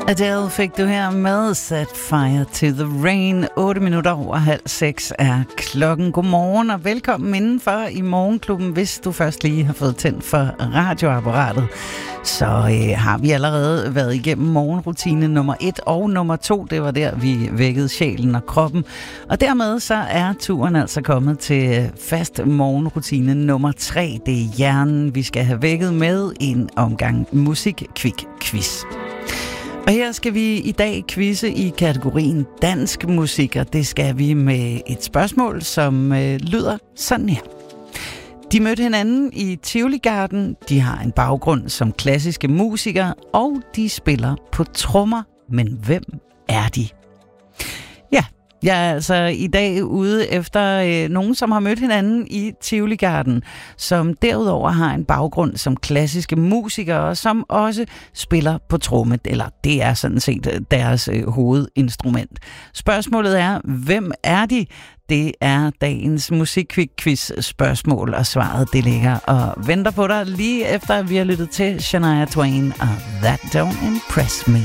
Adele fik du her med Set Fire to the Rain. 6:08 er klokken. Godmorgen og velkommen indenfor i Morgenklubben. Hvis du først lige har fået tændt for radioapparatet, så har vi allerede været igennem morgenrutine nummer 1 og nummer 2. Det var der, vi vækkede sjælen og kroppen. Og dermed så er turen altså kommet til fast morgenrutine nummer 3. Det er hjernen, vi skal have vækket med en omgang musik-kvik-quiz. Og her skal vi i dag quizze i kategorien dansk musik, og det skal vi med et spørgsmål, som lyder sådan her. De mødte hinanden i Tivoli Garden, de har en baggrund som klassiske musikere, og de spiller på trommer. Men hvem er de? Ja, jeg er altså i dag ude efter nogen, som har mødt hinanden i Tivoli Garden, som derudover har en baggrund som klassiske musikere, som også spiller på tromme, eller det er sådan set deres hovedinstrument. Spørgsmålet er, hvem er de? Det er dagens musik-quiz spørgsmål, og svaret det ligger og venter på dig lige efter, at vi har lyttet til Shania Twain og That Don't Impress Me.